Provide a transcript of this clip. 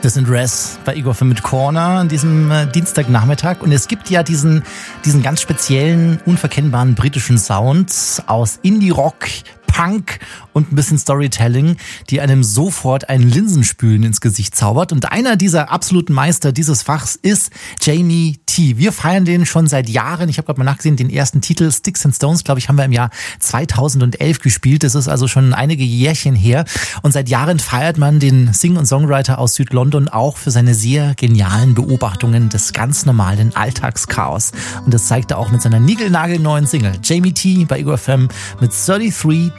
Das sind Res bei Igor FM mit Corner an diesem Dienstagnachmittag. Und es gibt ja diesen ganz speziellen, unverkennbaren britischen Sound aus Indie-Rock, Punk und ein bisschen Storytelling, die einem sofort ein Linsenspülen ins Gesicht zaubert. Und einer dieser absoluten Meister dieses Fachs ist Jamie T. Wir feiern den schon seit Jahren. Ich habe gerade mal nachgesehen, den ersten Titel Sticks and Stones, glaube ich, haben wir im Jahr 2011 gespielt. Das ist also schon einige Jährchen her. Und seit Jahren feiert man den Sing- und Songwriter aus Südlondon auch für seine sehr genialen Beobachtungen des ganz normalen Alltagschaos. Und das zeigt er auch mit seiner niegelnagelneuen Single. Jamie T bei Igor FM mit 33